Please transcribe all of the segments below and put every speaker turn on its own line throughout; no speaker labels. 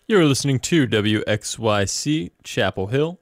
You're listening to WXYC Chapel Hill,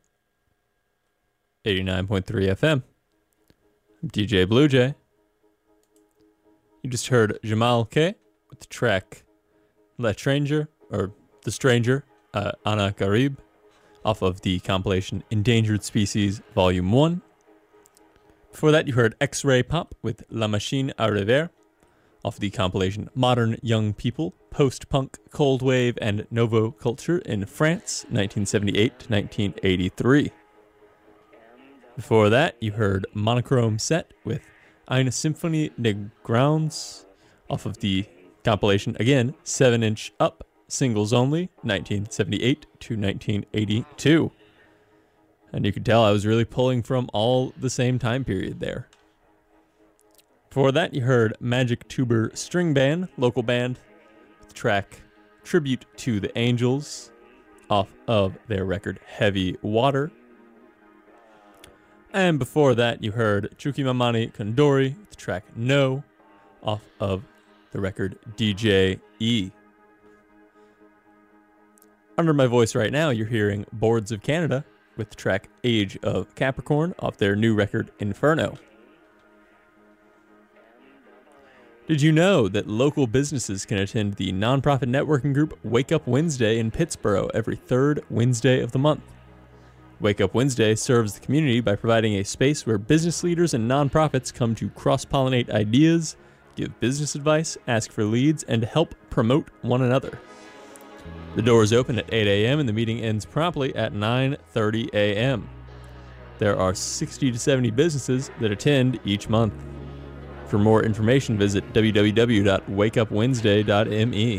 89.3 FM. I'm DJ Blue Jay. You just heard Jamal K with the track La Stranger, or The Stranger, Ana Garib, off of the compilation Endangered Species Volume 1. Before that, you heard X-Ray Pop with La Machine à Rever, off the compilation Modern Young People, Post-Punk, Cold Wave, and Nouveau Culture in France, 1978 to 1983. Before that, you heard Monochrome Set with Eine Symphonie des Grounds, off of the compilation, again, 7-inch Up, Singles Only, 1978 to 1982. And you could tell I was really pulling from all the same time period there. Before that, you heard Magic Tuber String Band, local band, with the track Tribute to the Angels, off of their record Heavy Water. And before that, you heard Chukimamani Kondori, with the track No, off of the record DJ E. Under my voice right now, you're hearing Boards of Canada, with the track Age of Capricorn, off their new record Inferno. Did you know that local businesses can attend the nonprofit networking group Wake Up Wednesday in Pittsboro every third Wednesday of the month? Wake Up Wednesday serves the community by providing a space where business leaders and nonprofits come to cross-pollinate ideas, give business advice, ask for leads, and help promote one another. The doors open at 8 a.m. and the meeting ends promptly at 9:30 a.m. There are 60 to 70 businesses that attend each month. For more information, visit www.wakeupwednesday.me.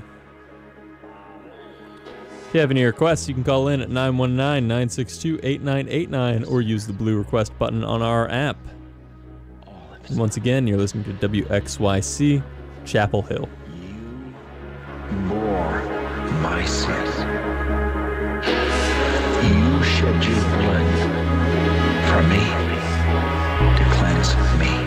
If you have any requests, you can call in at 919-962-8989 or use the blue request button on our app. And once again, you're listening to WXYC Chapel Hill.
You bore my sins. You shed your blood for me to cleanse me.